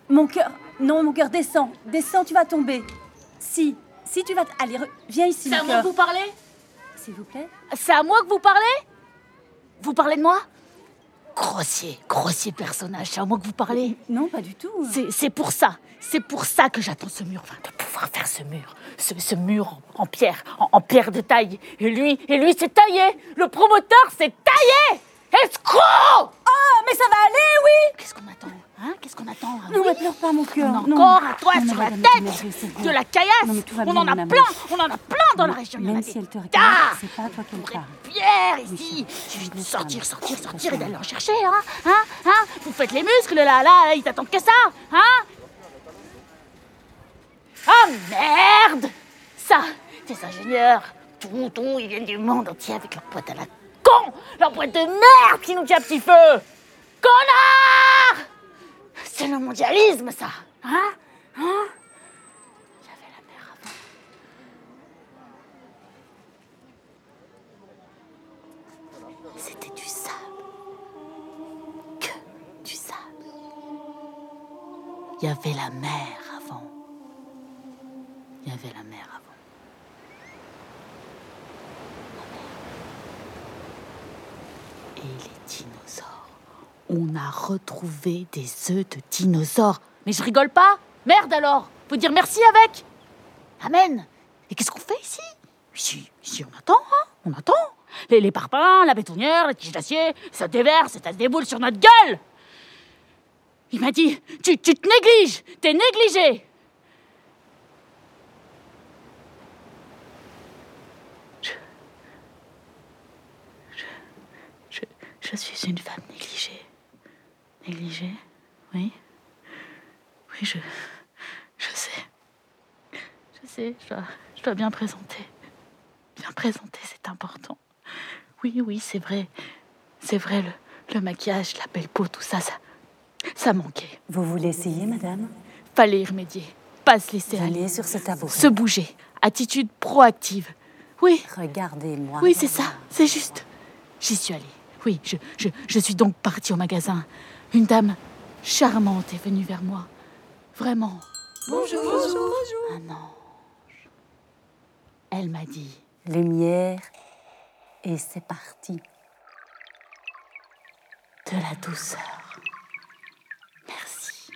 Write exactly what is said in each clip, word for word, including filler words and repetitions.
Mon cœur... Non, mon cœur, descends. Descends, tu vas tomber. Si, si tu vas... t- Allez, re- viens ici, C'est mon à moi cœur. que vous parlez? S'il vous plaît. C'est à moi que vous parlez? Vous parlez de moi? Grossier, grossier personnage, c'est à moi que vous parlez? Non, pas du tout. C'est, c'est pour ça, c'est pour ça que j'attends ce mur, enfin, de pouvoir faire ce mur, ce, ce mur en, en pierre, en, en pierre de taille. Et lui, et lui, c'est taillé. Le promoteur, c'est taillé. Escroc! Oh, mais ça va aller, oui. Qu'est-ce qu'on attend? Hein? Qu'est-ce qu'on attend? Ah, Non, oui. mais pleure pas, mon cœur. On a Non. encore à toi Non, mais sur la madame, tête mais c'est bon. de la caillasse. Non, mais tout va On bien, en a mon plein, amour. on en a plein dans la région. Il y en a Même des si elle te regarde, tas. c'est pas toi qu'elle Pour parle. une pierre Oui, ici. c'est Suffit de bon. sortir, sortir, C'est sortir et bon. d'aller en chercher, hein, hein, hein. Vous faites les muscles, là, là, là, ils t'attendent que ça, hein. Ah merde! Ça, tes ingénieurs, tout, tout, ils viennent du monde entier avec leur boîte à la con, leur boîte de merde qui nous tient à petit feu. Connard! C'est le mondialisme, ça, hein? Hein? Il y avait la mer avant. C'était du sable. Que du sable. Il y avait la mer avant. Il y avait la mer avant. La mer. Et les dinosaures. On a retrouvé des œufs de dinosaures. Mais je rigole pas. Merde alors. Faut dire merci avec. Amen. Et qu'est-ce qu'on fait ici? Ici, ici on attend, hein. On attend. Les, les parpaings, la bétonnière, la tige d'acier, ça déverse et ça se déboule sur notre gueule. Il m'a dit, tu, tu te négliges, t'es négligé. Je, je, je, je suis une femme négligée. Négligée, oui. Oui, je, je sais. Je sais, je dois, je dois bien présenter. Bien présenter, c'est important. Oui, oui, c'est vrai. C'est vrai, le, le maquillage, la belle peau, tout ça, ça, ça manquait. Vous voulez essayer, madame? Fallait y remédier. Pas se laisser aller. Allez sur ce tabouret. Se bouger. Attitude proactive. Oui, Regardez-moi. oui, c'est ça. C'est juste. J'y suis allée. Oui, je, je, je suis donc partie au magasin. Une dame charmante est venue vers moi. Vraiment. Bonjour. Bonjour. Un ange. Elle m'a dit... Lumière. Et c'est parti. De la douceur. Merci.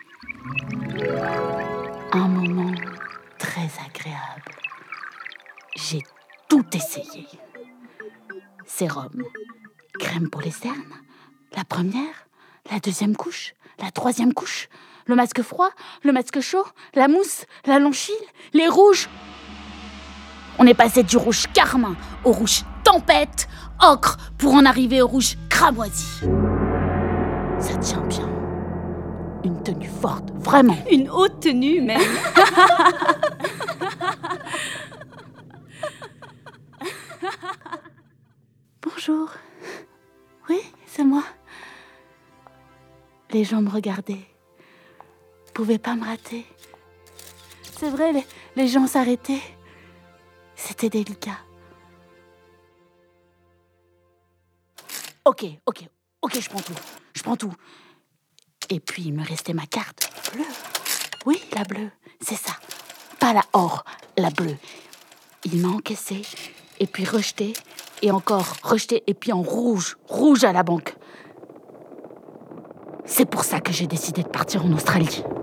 Un moment très agréable. J'ai tout essayé. Sérum, crème pour les cernes, la première, la deuxième couche, la troisième couche, le masque froid, le masque chaud, la mousse, la lonchille, les rouges. On est passé du rouge carmin au rouge tempête, ocre, pour en arriver au rouge cramoisi. Ça tient bien. Une tenue forte, vraiment. Une haute tenue, même. Bonjour. Oui, c'est moi. Les gens me regardaient. Pouvaient pas me rater. C'est vrai, les, les gens s'arrêtaient. C'était délicat. Ok, ok, ok, je prends tout. Je prends tout. Et puis, il me restait ma carte bleue. Oui, la bleue, c'est ça. Pas la or, la bleue. Il m'a encaissé, et puis rejeté, et encore rejeté, et puis en rouge, rouge à la banque. C'est pour ça que j'ai décidé de partir en Australie.